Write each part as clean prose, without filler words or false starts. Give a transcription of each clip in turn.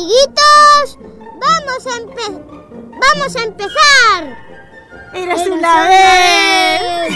Amiguitos, vamos a empezar. ¡Eras una vez!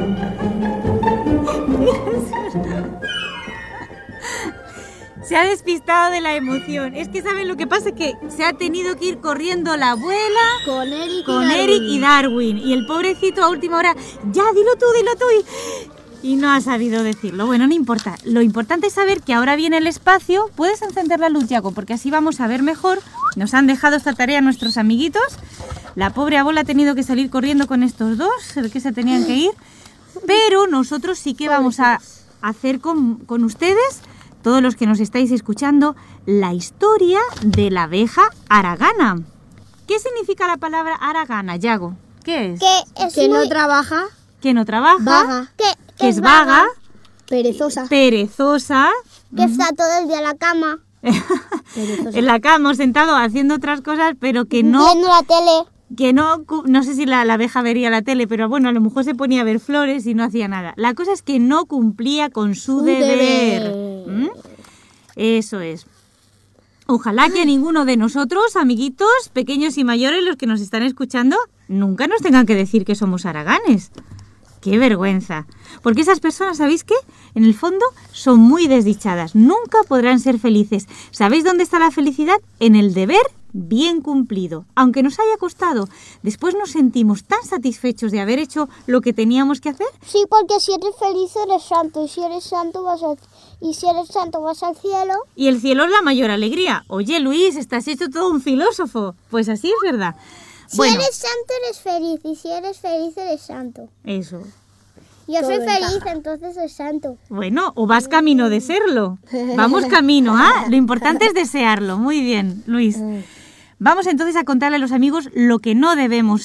Se ha despistado de la emoción. Es que ¿saben lo que pasa? Que se ha tenido que ir corriendo la abuela Con Eric y Darwin. Y el pobrecito a última hora, ya, dilo tú. Y no ha sabido decirlo. Bueno, no importa. Lo importante es saber que ahora viene el espacio. Puedes encender la luz, Yago, porque así vamos a ver mejor. Nos han dejado esta tarea nuestros amiguitos. La pobre abuela ha tenido que salir corriendo con estos dos, se ve que se tenían que ir. Pero nosotros sí que vamos a hacer con ustedes, todos los que nos estáis escuchando, la historia de la abeja haragana. ¿Qué significa la palabra haragana, Yago? ¿Qué es? Que no trabaja. Que no trabaja. Vaga. Que es vaga. Perezosa. Perezosa. Que está todo el día en la cama. En la cama o sentado haciendo otras cosas, pero que no... Viendo la tele. Que no sé si la abeja vería la tele, pero bueno, a lo mejor se ponía a ver flores y no hacía nada. La cosa es que no cumplía con su deber. ¿Mm? Eso es. Ojalá que ninguno de nosotros, amiguitos, pequeños y mayores, los que nos están escuchando, nunca nos tengan que decir que somos haraganes. ¡Qué vergüenza! Porque esas personas, ¿sabéis qué? En el fondo son muy desdichadas. Nunca podrán ser felices. ¿Sabéis dónde está la felicidad? En el deber bien cumplido. Aunque nos haya costado, después nos sentimos tan satisfechos de haber hecho lo que teníamos que hacer. Sí, porque si eres feliz eres santo. Y si eres santo vas al cielo. Y el cielo es la mayor alegría. Oye, Luis, estás hecho todo un filósofo. Pues así es verdad. Si eres santo eres feliz. Y si eres feliz eres santo. Eso. Yo soy feliz, entonces soy santo. Bueno, o vas camino de serlo. Vamos camino, ¿ah? Lo importante es desearlo. Muy bien, Luis. Vamos entonces a contarle a los amigos lo que no debemos